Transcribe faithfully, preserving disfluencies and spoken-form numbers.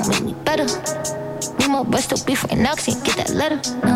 gon' make me better. Need more breast to be for an oxy, get that letter. No.